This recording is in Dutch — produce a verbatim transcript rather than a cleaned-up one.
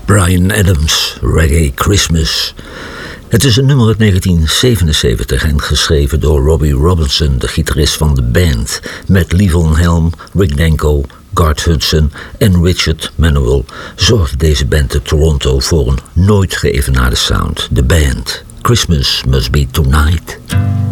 Bryan Adams, Reggae Christmas. Het is een nummer uit negentien zevenenzeventig en geschreven door Robbie Robinson, de gitarist van de band. Met Lee Von Helm, Rick Danko, Garth Hudson en Richard Manuel zorgde deze band in Toronto voor een nooit geëvenaarde sound. De band, Christmas Must Be Tonight.